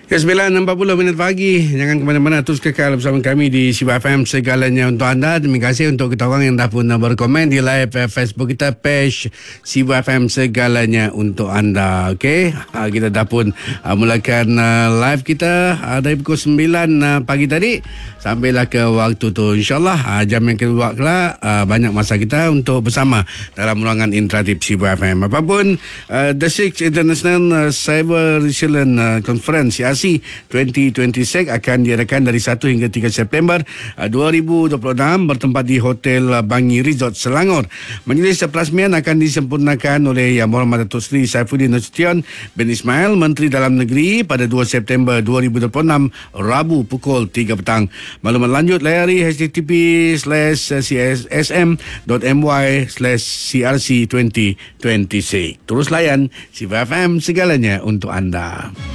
Ya, 9.40 pagi. Jangan ke mana-mana, terus kekal bersama kami di Sibu FM, segalanya untuk anda. Terima kasih untuk kita orang yang dah pun berkomen di live Facebook kita, page Sibu FM, segalanya untuk anda. Okey, kita dah pun mulakan live kita dari pukul 9 pagi tadi sampailah ke waktu tu. InsyaAllah jam yang kedua kelak banyak masa kita untuk bersama dalam ruangan interaktif Sibu FM. Apapun The Sixth International Cyber Resilience Conference 2026 akan diadakan dari 1 hingga 3 September 2026 bertempat di Hotel Bangi Resort Selangor. Majlis perasmian akan disempurnakan oleh Yang Berhormat Datuk Seri Saifuddin Nasution bin Ismail, Menteri Dalam Negeri, pada 2 September 2026 Rabu pukul 3 petang. Maklumat lanjut layari http://csm.my/crc2026. Terus layan Sibu FM, segalanya untuk anda.